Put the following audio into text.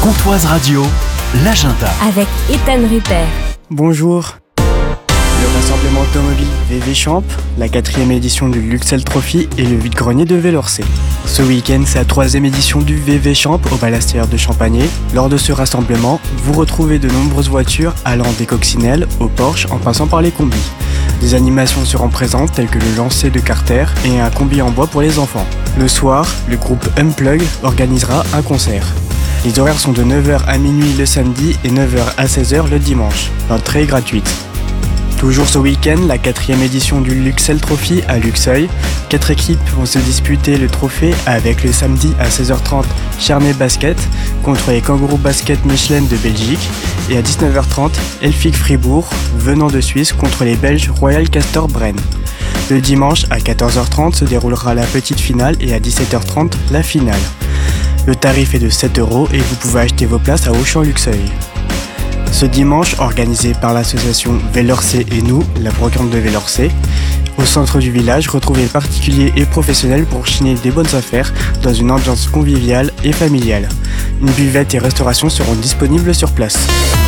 Comptoise Radio, l'agenda. Avec Ethan Rupert. Bonjour. Le rassemblement automobile VV Champ, la 4e édition du Luxel Trophy et le vide-grenier de Vellorcé. Ce week-end, c'est la 3e édition du VV Champ au Ballastière de Champagné. Lors de ce rassemblement, vous retrouvez de nombreuses voitures allant des coccinelles au Porsche en passant par les combis. Des animations seront présentes telles que le lancer de carter et un combi en bois pour les enfants. Le soir, le groupe Unplug organisera un concert. Les horaires sont de 9h à minuit le samedi et 9h à 16h le dimanche. L'entrée est gratuite. Toujours ce week-end, la 4e édition du Luxel Trophy à Luxeuil. 4 équipes vont se disputer le trophée avec le samedi à 16h30 Charnay Basket contre les Kangourous Basket Michelin de Belgique et à 19h30 Elfic Fribourg venant de Suisse contre les Belges Royal Castor Brenne. Le dimanche à 14h30 se déroulera la petite finale et à 17h30 la finale. Le tarif est de 7€ et vous pouvez acheter vos places à Auchan Luxeuil. Ce dimanche, organisé par l'association Vellorcé et nous, la brocante de Vellorcé, au centre du village, retrouvez particuliers et professionnels pour chiner des bonnes affaires dans une ambiance conviviale et familiale. Une buvette et restauration seront disponibles sur place.